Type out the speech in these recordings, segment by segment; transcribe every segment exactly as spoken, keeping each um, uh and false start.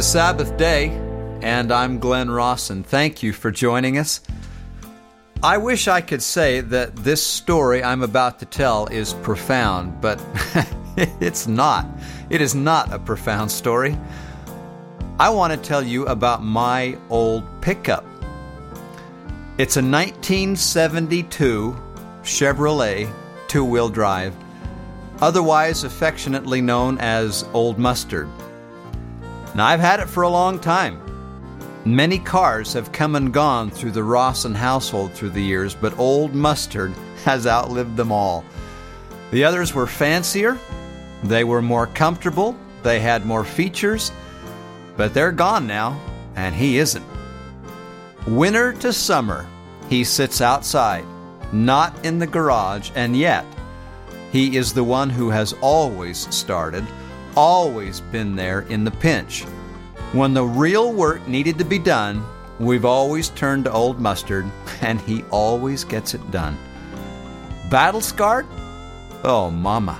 Sabbath day, and I'm Glenn Rawson. Thank you for joining us. I wish I could say that this story I'm about to tell is profound, but it's not. It is not a profound story. I want to tell you about my old pickup. It's a nineteen seventy-two Chevrolet two-wheel drive, otherwise affectionately known as Old Mustard. Now, I've had it for a long time. Many cars have come and gone through the Rawson household through the years, but Old Mustard has outlived them all. The others were fancier, they were more comfortable, they had more features, but they're gone now, and he isn't. Winter to summer, he sits outside, not in the garage, and yet he is the one who has always started, always been there in the pinch. When the real work needed to be done, we've always turned to Old Mustard, and he always gets it done. Battle scarred? Oh, mama.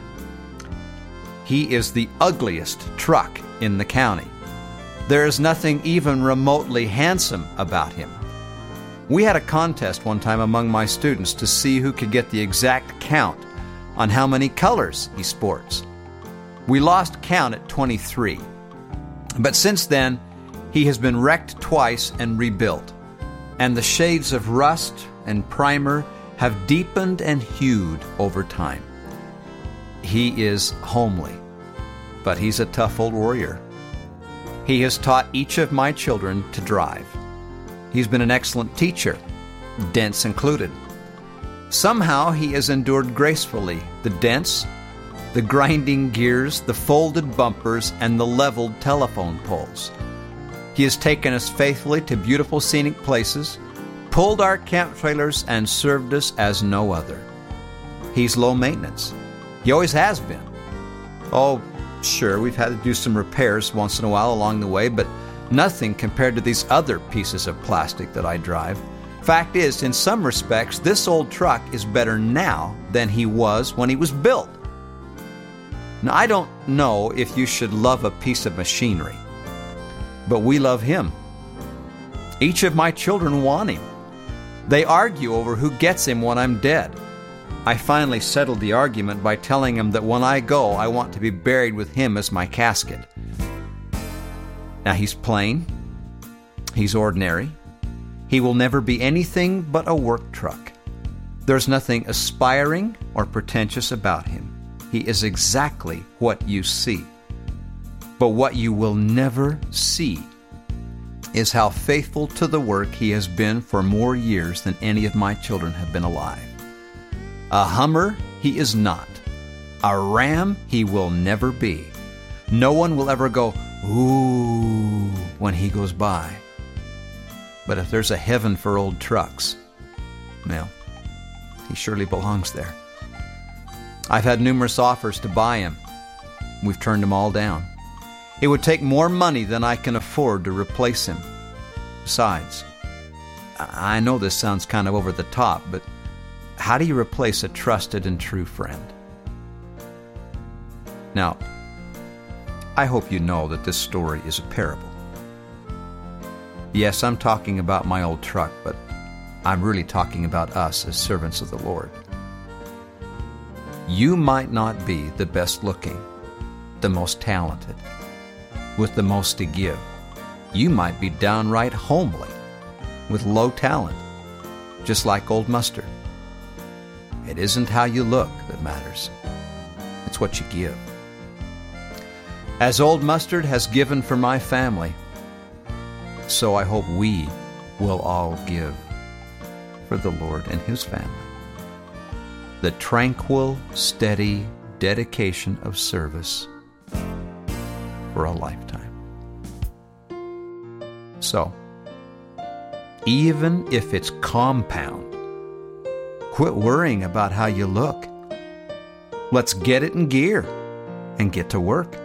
He is the ugliest truck in the county. There is nothing even remotely handsome about him. We had a contest one time among my students to see who could get the exact count on how many colors he sports. We lost count at twenty-three. But since then, he has been wrecked twice and rebuilt, and the shades of rust and primer have deepened and hued over time. He is homely, but he's a tough old warrior. He has taught each of my children to drive. He's been an excellent teacher, dents included. Somehow he has endured gracefully the dents, the grinding gears, the folded bumpers, and the leveled telephone poles. He has taken us faithfully to beautiful scenic places, pulled our camp trailers, and served us as no other. He's low maintenance. He always has been. Oh, sure, we've had to do some repairs once in a while along the way, but nothing compared to these other pieces of plastic that I drive. Fact is, in some respects, this old truck is better now than he was when he was built. Now, I don't know if you should love a piece of machinery, but we love him. Each of my children want him. They argue over who gets him when I'm dead. I finally settled the argument by telling him that when I go, I want to be buried with him as my casket. Now, he's plain. He's ordinary. He will never be anything but a work truck. There's nothing aspiring or pretentious about him. He is exactly what you see. But what you will never see is how faithful to the work he has been for more years than any of my children have been alive. A Hummer he is not. A Ram he will never be. No one will ever go, ooh, when he goes by. But if there's a heaven for old trucks, well, he surely belongs there. I've had numerous offers to buy him. We've turned them all down. It would take more money than I can afford to replace him. Besides, I know this sounds kind of over the top, but how do you replace a trusted and true friend? Now, I hope you know that this story is a parable. Yes, I'm talking about my old truck, but I'm really talking about us as servants of the Lord. You might not be the best looking, the most talented, with the most to give. You might be downright homely, with low talent, just like Old Mustard. It isn't how you look that matters. It's what you give. As Old Mustard has given for my family, so I hope we will all give for the Lord and His family. The tranquil, steady dedication of service for a lifetime. So, even if it's compound, quit worrying about how you look. Let's get it in gear and get to work.